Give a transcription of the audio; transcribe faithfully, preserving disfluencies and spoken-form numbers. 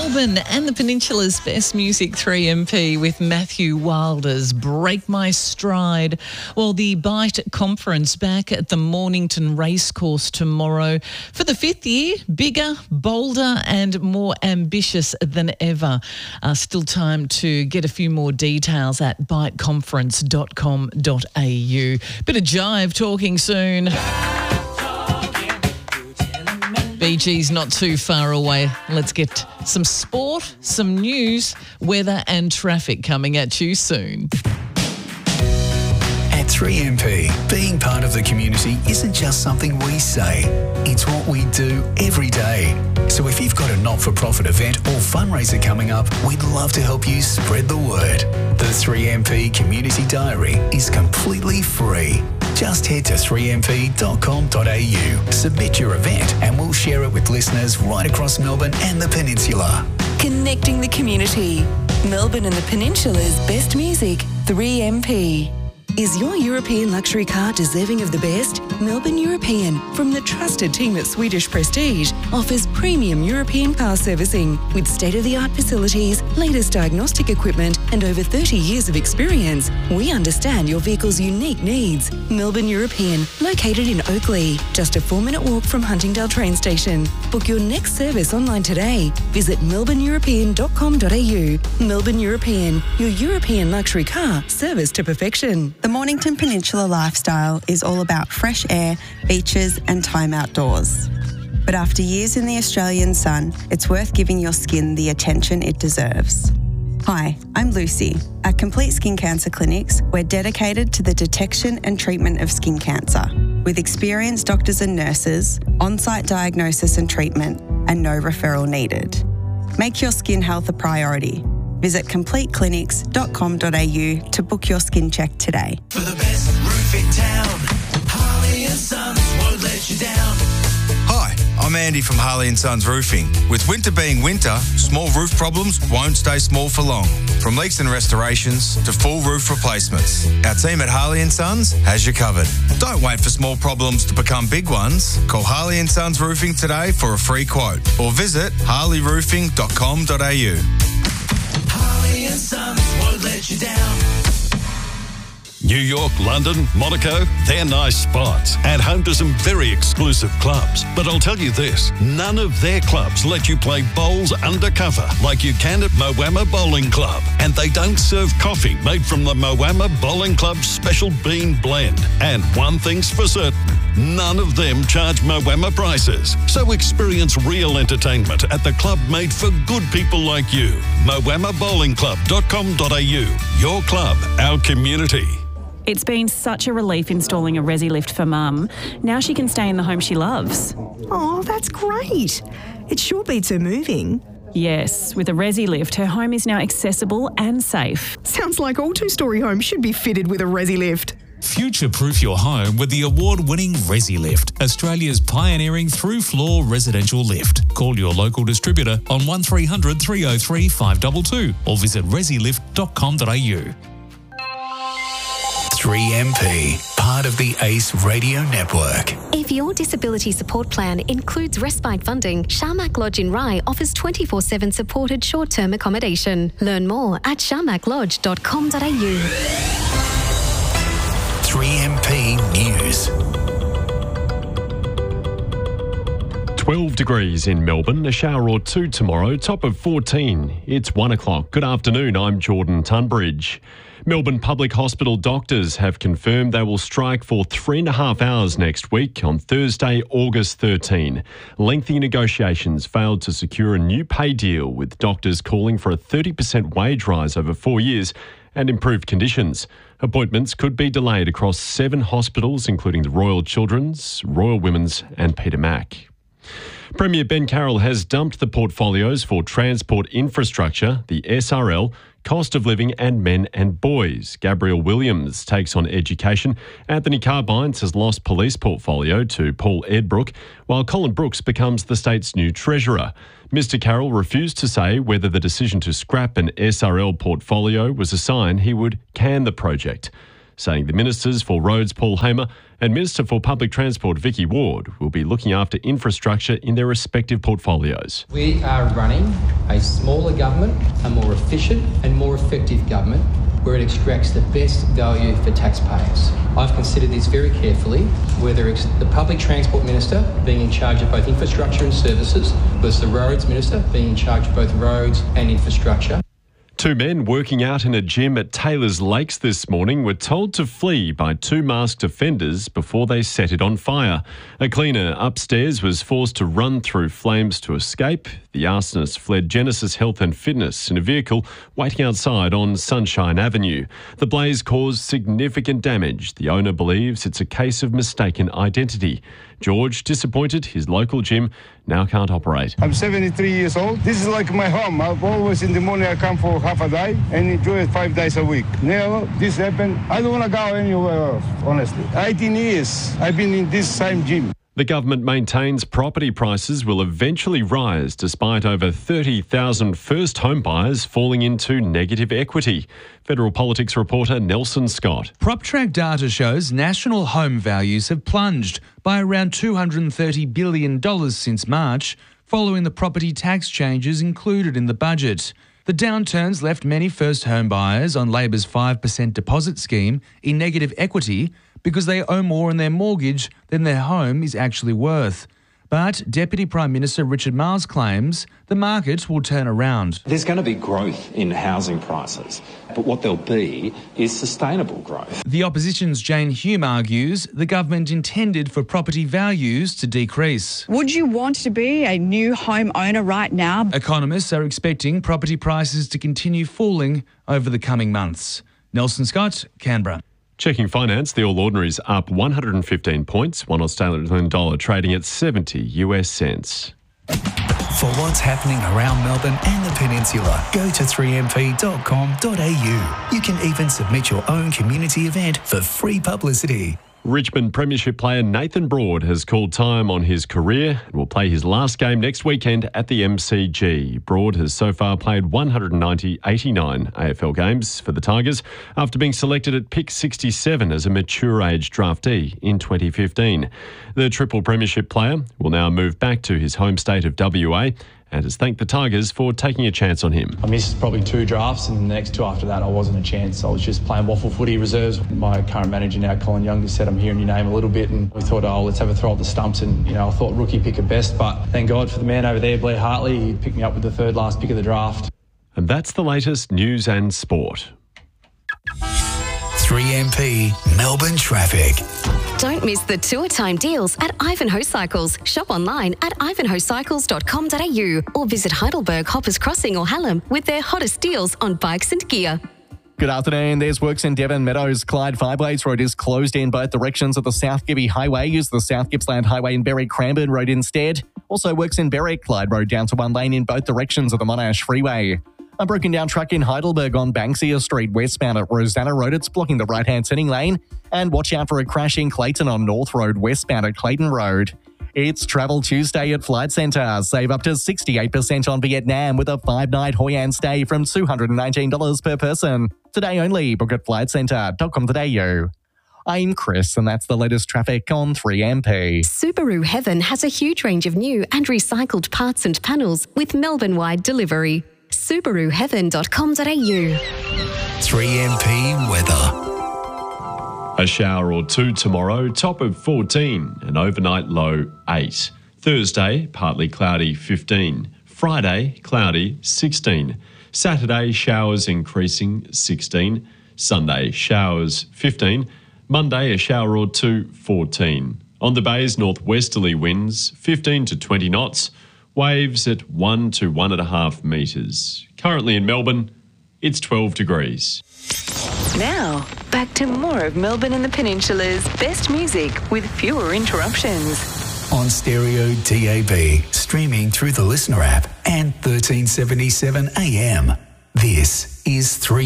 Melbourne and the Peninsula's best music, three M P with Matthew Wilder's Break My Stride. Well, the Bite Conference back at the Mornington Racecourse tomorrow for the fifth year, bigger, bolder and more ambitious than ever. Uh, still time to get a few more details at bite conference dot com dot a u. Bit of jive talking soon. B G's not too far away. Let's get some sport, some news, weather and traffic coming at you soon. At three M P, being part of the community isn't just something we say, it's what we do every day. So if you've got a not-for-profit event or fundraiser coming up, we'd love to help you spread the word. The three M P Community Diary is completely free. Just head to three m p dot com dot a u, submit your event and we'll share it with listeners right across Melbourne and the Peninsula. Connecting the community. Melbourne and the Peninsula's best music, three M P. Is your European luxury car deserving of the best? Melbourne European, from the trusted team at Swedish Prestige, offers premium European car servicing with state-of-the-art facilities, latest diagnostic equipment and over thirty years of experience. We understand your vehicle's unique needs. Melbourne European, located in Oakley, just a four-minute walk from Huntingdale train station. Book your next service online today. Visit melbourne european dot com dot a u. Melbourne European, your European luxury car serviced to perfection. The Mornington Peninsula lifestyle is all about fresh air, beaches and time outdoors. But after years in the Australian sun, it's worth giving your skin the attention it deserves. Hi, I'm Lucy. At Complete Skin Cancer Clinics, we're dedicated to the detection and treatment of skin cancer, with experienced doctors and nurses, on-site diagnosis and treatment, and no referral needed. Make your skin health a priority. Visit complete clinics dot com dot a u to book your skin check today. For the best roof in town, Harley and Sons won't let you down. Hi, I'm Andy from Harley and Sons Roofing. With winter being winter, small roof problems won't stay small for long. From leaks and restorations to full roof replacements, our team at Harley and Sons has you covered. Don't wait for small problems to become big ones. Call Harley and Sons Roofing today for a free quote or visit harley roofing dot com dot a u. Harley and Sons won't let you down. New York, London, Monaco, they're nice spots and home to some very exclusive clubs. But I'll tell you this, none of their clubs let you play bowls undercover like you can at Moama Bowling Club. And they don't serve coffee made from the Moama Bowling Club's special bean blend. And one thing's for certain, none of them charge Moama prices. So experience real entertainment at the club made for good people like you. moama bowling club dot com dot a u. Your club, our community. It's been such a relief installing a Resi lift for Mum. Now she can stay in the home she loves. Oh, that's great. It sure beats her moving. Yes, with a Resi lift, her home is now accessible and safe. Sounds like all two-storey homes should be fitted with a Resi lift. Future-proof your home with the award-winning Resi Lift, Australia's pioneering through-floor residential lift. Call your local distributor on one three hundred three oh three five two two or visit resi lift dot com dot a u. three M P, part of the ACE Radio Network. If your disability support plan includes respite funding, Sharmak Lodge in Rye offers twenty-four seven supported short-term accommodation. Learn more at sharmak lodge dot com dot a u. three M P News. twelve degrees in Melbourne, a shower or two tomorrow, top of fourteen. It's one o'clock. Good afternoon, I'm Jordan Tunbridge. Melbourne Public Hospital doctors have confirmed they will strike for three and a half hours next week on Thursday, August thirteenth. Lengthy negotiations failed to secure a new pay deal, with doctors calling for a thirty percent wage rise over four years and improved conditions. Appointments could be delayed across seven hospitals, including the Royal Children's, Royal Women's and Peter Mac. Premier Ben Carroll has dumped the portfolios for transport infrastructure, the S R L, cost of living and men and boys. Gabrielle Williams takes on education. Anthony Carbines has lost police portfolio to Paul Edbrook, while Colin Brooks becomes the state's new treasurer. Mister Carroll refused to say whether the decision to scrap an S R L portfolio was a sign he would can the project, saying the ministers for Roads, Paul Hamer, And Minister for Public Transport Vicky Ward will be looking after infrastructure in their respective portfolios. We are running a smaller government, a more efficient and more effective government where it extracts the best value for taxpayers. I've considered this very carefully, whether it's the Public Transport Minister being in charge of both infrastructure and services versus the Roads Minister being in charge of both roads and infrastructure. Two men working out in a gym at Taylor's Lakes this morning were told to flee by two masked offenders before they set it on fire. A cleaner upstairs was forced to run through flames to escape. The arsonist fled Genesis Health and Fitness in a vehicle waiting outside on Sunshine Avenue. The blaze caused significant damage. The owner believes it's a case of mistaken identity. George, disappointed his local gym now can't operate. I'm seventy-three years old. This is like my home. I've always in the morning I come for half a day and enjoy it five days a week. Now this happened. I don't want to go anywhere else, honestly. eighteen years I've been in this same gym. The government maintains property prices will eventually rise despite over thirty thousand first home buyers falling into negative equity. Federal Politics reporter Nelson Scott. PropTrack data shows national home values have plunged by around two hundred thirty billion dollars since March, following the property tax changes included in the budget. The downturns left many first home buyers on Labor's five percent deposit scheme in negative equity because they owe more on their mortgage than their home is actually worth. But Deputy Prime Minister Richard Marles claims the market will turn around. There's going to be growth in housing prices, but what there'll be is sustainable growth. The opposition's Jane Hume argues the government intended for property values to decrease. Would you want to be a new home owner right now? Economists are expecting property prices to continue falling over the coming months. Nelson Scott, Canberra. Checking finance, the All Ordinary's up one hundred fifteen points, one Australian dollar trading at seventy US cents. For what's happening around Melbourne and the Peninsula, go to three m p dot com dot a u. You can even submit your own community event for free publicity. Richmond Premiership player Nathan Broad has called time on his career and will play his last game next weekend at the M C G. Broad has so far played one hundred ninety, eighty-nine A F L games for the Tigers after being selected at pick sixty-seven as a mature age draftee in twenty fifteen. The triple Premiership player will now move back to his home state of W A and has thanked the Tigers for taking a chance on him. I missed probably two drafts, and the next two after that I wasn't a chance. I was just playing waffle footy reserves. My current manager now, Colin Young, just said, I'm hearing your name a little bit, and we thought, oh, let's have a throw at the stumps, and you know, I thought rookie pick at best, but thank God for the man over there, Blair Hartley. He picked me up with the third last pick of the draft. And that's the latest news and sport. three M P Melbourne traffic. Don't miss the tour time deals at Ivanhoe Cycles. Shop online at ivanhoe cycles dot com dot a u or visit Heidelberg, Hoppers Crossing or Hallam with their hottest deals on bikes and gear. Good afternoon. There's works in Devon Meadows. Clyde Fireways Road is closed in both directions of the South Gibby Highway. Use the South Gippsland Highway in Berwick Cranbourne Road instead. Also works in Berwick. Clyde Road down to one lane in both directions of the Monash Freeway. A broken down truck in Heidelberg on Banksia Street westbound at Rosanna Road. It's blocking the right-hand turning lane. And watch out for a crash in Clayton on North Road westbound at Clayton Road. It's Travel Tuesday at Flight Centre. Save up to sixty-eight percent on Vietnam with a five-night Hoi An stay from two hundred nineteen dollars per person. Today only. Book at flight centre dot com dot a u. I'm Chris, and that's the latest traffic on three M P. Subaru Heaven has a huge range of new and recycled parts and panels with Melbourne-wide delivery. subaru heaven dot com dot a u. three M P weather. A shower or two tomorrow, top of fourteen, and overnight low eight. Thursday, partly cloudy, fifteen. Friday, cloudy, sixteen. Saturday, showers increasing, sixteen. Sunday, showers, fifteen. Monday, a shower or two, fourteen. On the bays, northwesterly winds, fifteen to twenty knots. Waves at one to one and a half metres. Currently in Melbourne, it's twelve degrees. Now, back to more of Melbourne and the Peninsula's best music with fewer interruptions. On stereo D A B, streaming through the Listener app and thirteen seventy-seven A M. This is three